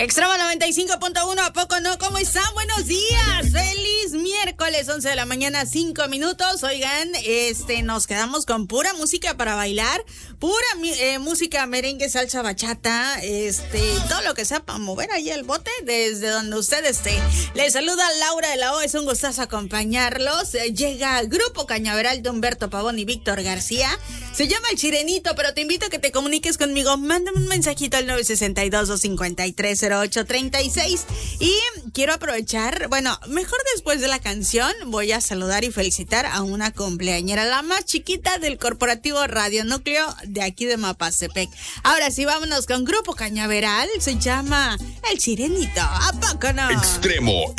Extremo 95.1, ¿a poco no? ¿Cómo están? Buenos días. Feliz miércoles, 11 de la mañana, 5 minutos. Oigan, nos quedamos con pura música para bailar, pura música merengue, salsa, bachata, todo lo que sea para mover ahí el bote desde donde usted esté. Les saluda Laura de la O, es un gustazo acompañarlos. Llega Grupo Cañaveral de Humberto Pavón y Víctor García. Se llama El Chirenito, pero te invito a que te comuniques conmigo. Mándame un mensajito al 962-253-0836. Y quiero aprovechar, mejor después de la canción, voy a saludar y felicitar a una cumpleañera, la más chiquita del corporativo Radio Núcleo de aquí de Mapastepec. Ahora sí, vámonos con Grupo Cañaveral. Se llama El Chirenito. ¿A poco no? Extremo